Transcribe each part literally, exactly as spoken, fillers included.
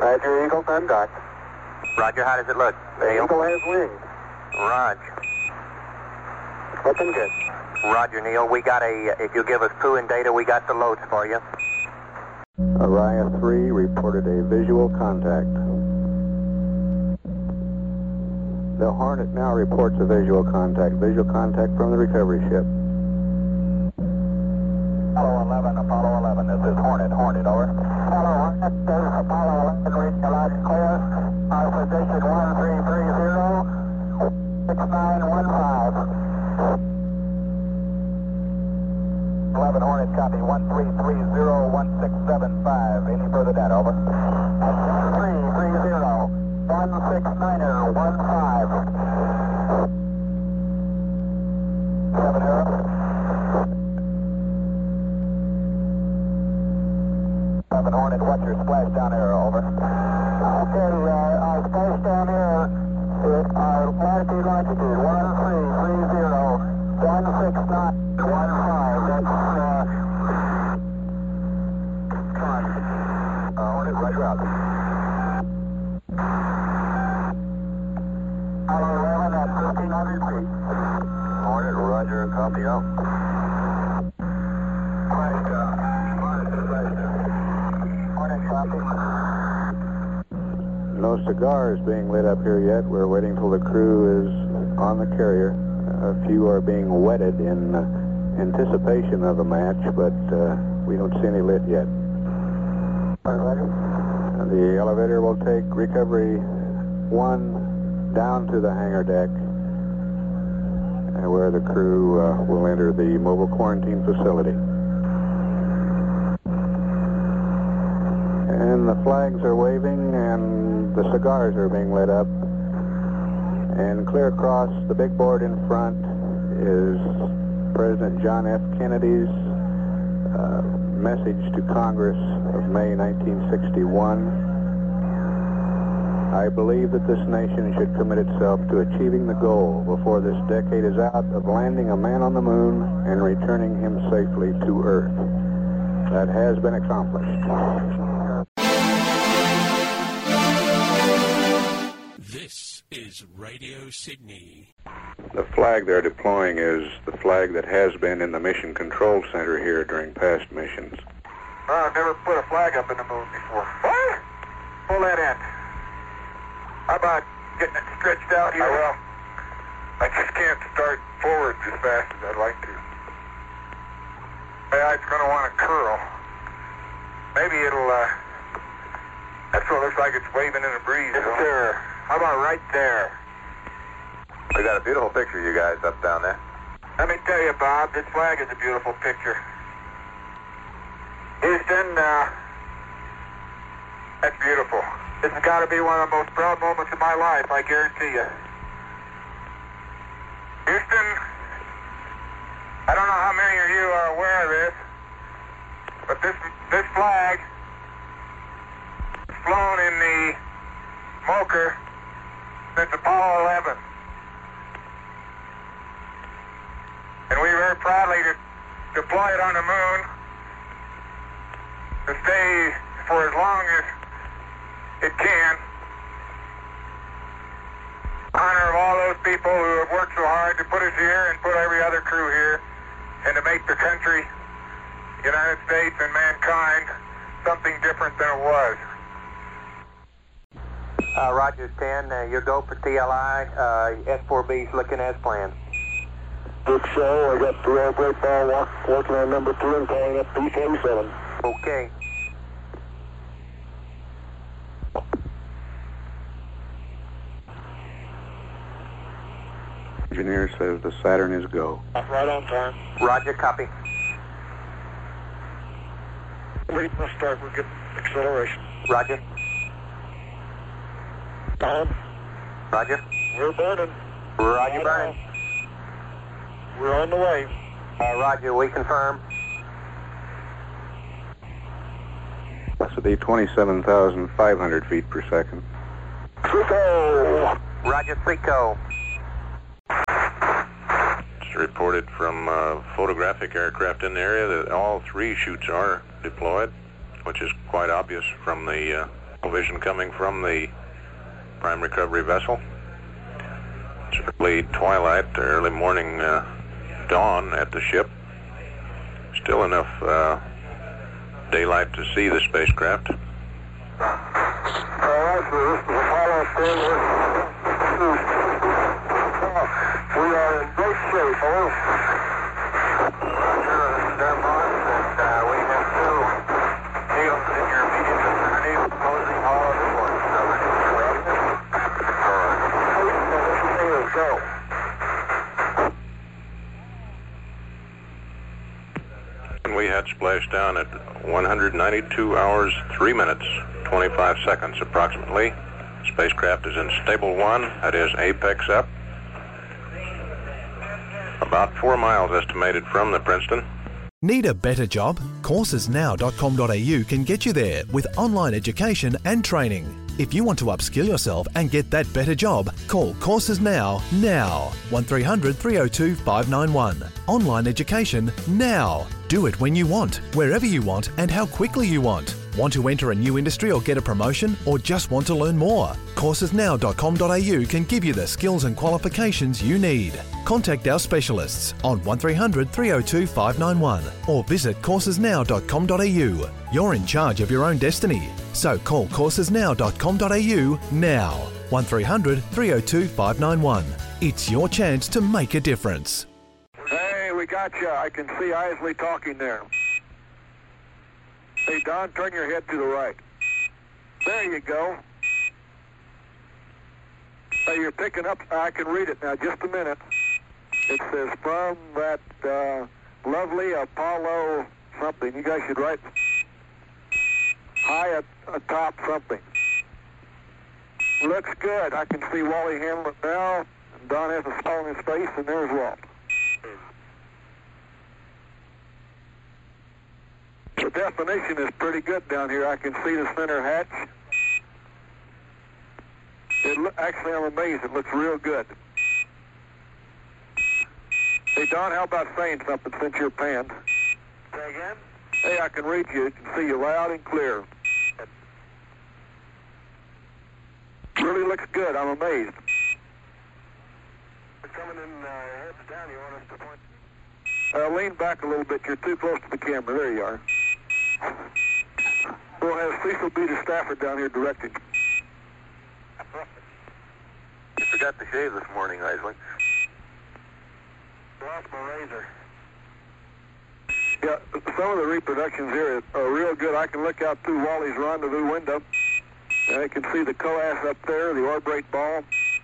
Roger, Eagle, N D O T. Roger, how does it look? The Eagle has wings. Roger. Looking good. Roger, Neil. We got a, if you give us P U and data, we got the loads for you. Araya three reported a visual contact. The Hornet now reports a visual contact. Visual contact from the recovery ship. Apollo eleven, Apollo eleven. This is Hornet. Hornet, over. Apollo Hornet, this is Apollo eleven. Reading you loud and clear. Our position one three three zero, six nine one five. eleven Hornet, copy. one three three zero, one six seven five. Any further data, over? three three zero, one six nine one five. seven zero. seven Hornet, what's your splashdown error, over? Okay, uh, our splashdown error is our latitude longitude, one three three zero, one six nine one five. That's, uh, uh, Hornet, right out. Apollo eleven at fifteen hundred feet. Hornet, roger, copy out. Splashdown. Hornet, copy. No cigars being lit up here yet. We're waiting till the crew is on the carrier. A few are being wetted in uh, anticipation of a match, but uh, we don't see any lit yet. And the elevator will take recovery one down to the hangar deck, uh, where the crew uh, will enter the mobile quarantine facility. And the flags are waving, and the cigars are being lit up. And clear across the big board in front is President John F. Kennedy's uh, message to Congress of May nineteen sixty-one. I believe that this nation should commit itself to achieving the goal before this decade is out of landing a man on the moon and returning him safely to Earth. That has been accomplished. This is Radio Sydney. The flag they're deploying is the flag that has been in the Mission Control Center here during past missions. Oh, I've never put a flag up in the moon before. What? Pull that in. How about getting it stretched out here? I will. I just can't start forward as fast as I'd like to. Yeah, it's going to want to curl. Maybe it'll, uh... That's what it looks like it's waving in the breeze. Yes, sir. How about right there? We got a beautiful picture, you guys, up down there. Let me tell you, Bob, this flag is a beautiful picture. Houston, uh, that's beautiful. This has got to be one of the most proud moments of my life, I guarantee you. Houston, I don't know how many of you are aware of this, but this this flag is flown in the Mocher since Apollo eleven. And we very proudly to deploy it on the moon to stay for as long as it can. Honor of all those people who have worked so hard to put us here and put every other crew here and to make the country, the United States and mankind, something different than it was. Uh, Roger ten, uh, your go for T L I, uh, S four B's looking as planned. Good show. I got the rail brake ball walk, working on number two and calling up P forty-seven. Okay. Engineer says the Saturn is go. Right on time. Roger, copy. Ready for start. We're getting acceleration. Roger. Tom, Roger. we're burning. Roger, burn. We're on the way. Uh, Roger, we confirm. Velocity twenty-seven thousand five hundred feet per second. Frico! Roger, Frico. It's reported from uh, photographic aircraft in the area that all three chutes are deployed, which is quite obvious from the uh, Vision coming from the prime recovery vessel. It's early twilight, early morning uh, dawn at the ship. Still enough uh, daylight to see the spacecraft. All right, so this is Apollo ten. We are in great shape, boys. Roger, this is Denmark, and uh, we have two shields in your immediate vicinity opposing all of the forces. Over to you, Roger. Let's go. We had splashdown at one hundred ninety-two hours, three minutes, twenty-five seconds approximately. Spacecraft is in stable one, that is apex up. About four miles estimated from the Princeton. Need a better job? courses now dot com dot a u can get you there with online education and training. If you want to upskill yourself and get that better job, call Courses Now, now. one three hundred, three oh two, five nine one. Online education now. Do it when you want, wherever you want, and how quickly you want. Want to enter a new industry or get a promotion, or just want to learn more? courses now dot com dot a u can give you the skills and qualifications you need. Contact our specialists on one three hundred, three oh two, five nine one or visit courses now dot com dot a u. You're in charge of your own destiny, so call courses now dot com dot a u now. one three hundred, three oh two, five nine one. It's your chance to make a difference. Hey, we got you. I can see Isley talking there. Hey, Don, turn your head to the right. There you go. Hey, you're picking up. I can read it now. Just a minute. It says from that uh, lovely Apollo something. You guys should write high at atop something. Looks good. I can see Wally Hamlet now. And Don has a smile on his face, and there's Walt. The definition is pretty good down here. I can see the center hatch. It lo- actually, I'm amazed. It looks real good. Hey, Don, how about saying something since you're panned? Say again? Hey, I can read you. I can see you loud and clear. Really looks good. I'm amazed. We're coming in, uh, heads down. You want us to point? Uh, lean back a little bit. You're too close to the camera. There you are. We'll have Cecil B. de Stafford down here directing. You forgot to shave this morning, Isley. Lost my razor. Yeah, some of the reproductions here are real good. I can look out through Wally's rendezvous window, and I can see the coas up there, the orbrate ball.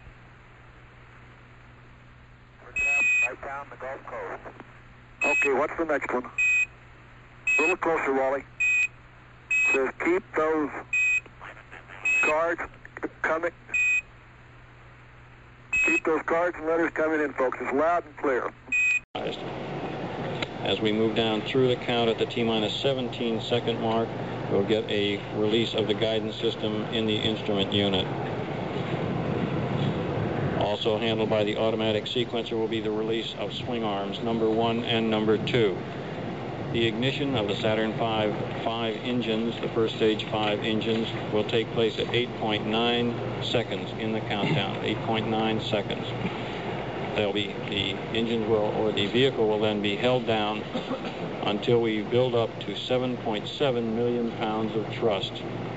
Right down the Gulf Coast. Okay, what's the next one? A little closer, Wally. Says keep those cards coming. Keep those cards and letters coming in, folks. It's loud and clear. As we move down through the count at the T-minus seventeen second mark, we'll get a release of the guidance system in the instrument unit. Also handled by the automatic sequencer will be the release of swing arms number one and number two. The ignition of the Saturn five five engines, the first stage five engines, will take place at eight point nine seconds in the countdown, eight point nine seconds. They'll be, the engines will, or the vehicle will then be held down until we build up to seven point seven million pounds of thrust.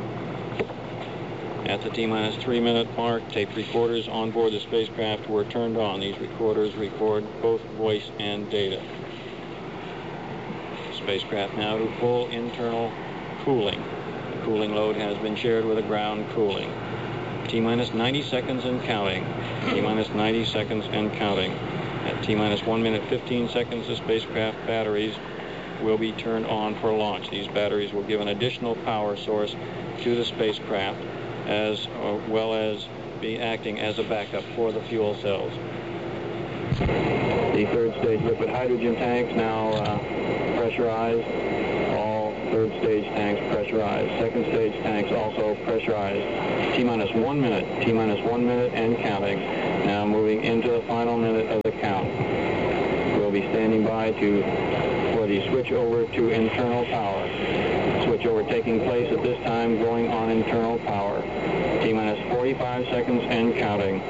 At the T-minus three minute mark, tape recorders on board the spacecraft were turned on. These recorders record both voice and data. Spacecraft now to full internal cooling. The cooling load has been shared with the ground cooling. T-minus ninety seconds and counting. T-minus ninety seconds and counting. At T-minus one minute fifteen seconds, the spacecraft batteries will be turned on for launch. These batteries will give an additional power source to the spacecraft, as uh, well as be acting as a backup for the fuel cells. The third stage liquid hydrogen tanks now uh, pressurized. All third stage tanks pressurized. Second stage tanks also pressurized. T-minus one minute, T-minus one minute and counting. Now moving into the final minute of the count. We'll be standing by to for the switch over to internal power. Switch over taking place at this time, going on internal power. forty-five seconds and counting.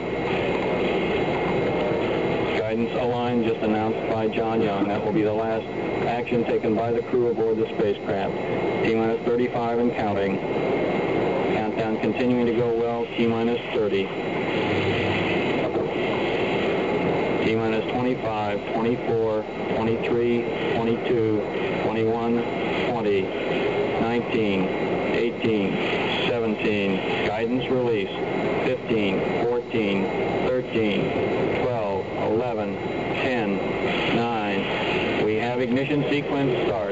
Guidance align just announced by John Young. That will be the last action taken by the crew aboard the spacecraft. T-minus thirty-five and counting. Countdown continuing to go well. T-minus thirty. T-minus twenty-five, twenty-four, twenty-three, twenty-two, twenty-one, twenty, nineteen, eighteen, seventeen. Guidance release. fifteen, fourteen, thirteen, twelve, eleven, ten, nine. We have ignition sequence start.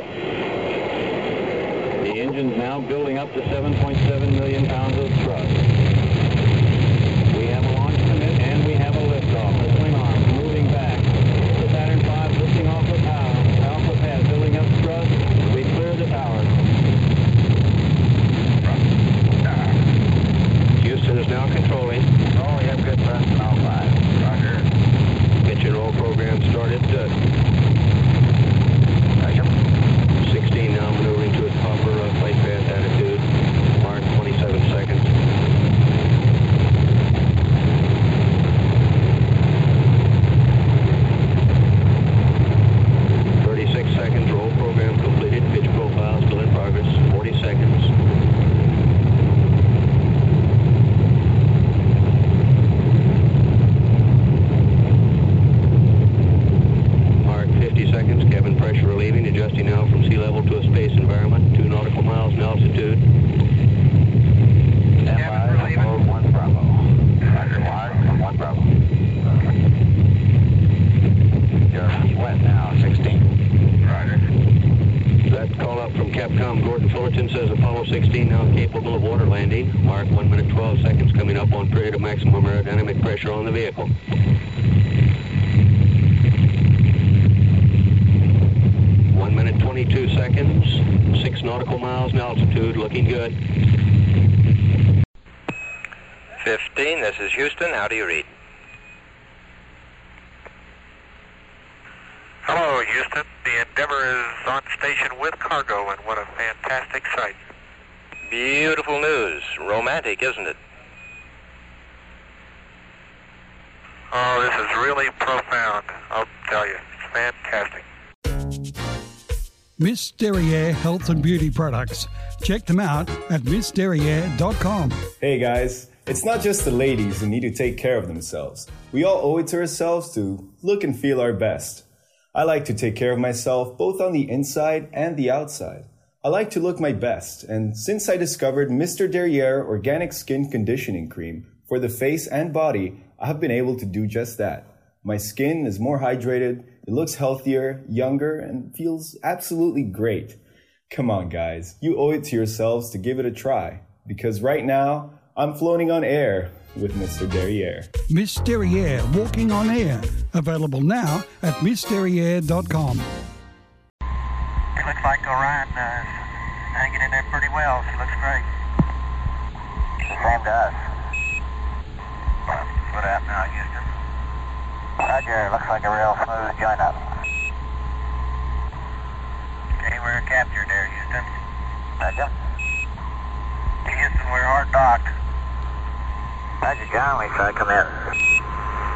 The engine's now building up to seven point seven million pounds of thrust. We have a launch commit and we have a liftoff. The swing arms moving back. The Saturn five lifting off the power. Alpha pad building up thrust. We clear the tower. Houston is now controlling. Oh, we have good thrust in all five. Roger. Pitch and roll program started. Uh, sixteen now maneuvering to its proper uh, flight path attitude. Mark twenty-seven seconds. thirty-six seconds. Roll program completed. Pitch profile still in progress. forty seconds. Seconds, cabin pressure relieving, adjusting now from sea level to a space environment, two nautical miles in altitude. Cabin relieving. One Bravo. Roger, one, one Bravo. You're wet now, sixteen. Roger. That call up from Capcom Gordon Fullerton says Apollo sixteen now capable of water landing. Mark one minute twelve seconds coming up on period of maximum aerodynamic pressure on the vehicle. one minute twenty-two seconds, six nautical miles in altitude, looking good. fifteen, this is Houston. How do you read? Hello, Houston. The Endeavour is on station with cargo, and what a fantastic sight. Beautiful news. Romantic, isn't it? Oh, this is really profound. I'll tell you. It's fantastic. Miss Derriere Health and Beauty Products. Check them out at miss derriere dot com. Hey guys, it's not just the ladies who need to take care of themselves. We all owe it to ourselves to look and feel our best. I like to take care of myself both on the inside and the outside. I like to look my best, and since I discovered Mister Derriere Organic Skin Conditioning Cream for the face and body, I have been able to do just that. My skin is more hydrated, it looks healthier, younger, and feels absolutely great. Come on, guys. You owe it to yourselves to give it a try. Because right now, I'm floating on air with Mister Derriere. Miss Derriere Walking on Air. Available now at miss derriere dot com. It looks like Orion uh, is hanging in there pretty well. She looks great. Same to us. What happened now, Houston? Roger, looks like a real smooth join up. Okay, we're captured there, Houston. Roger. Houston, we're hard docked. Roger, John, we try to come in.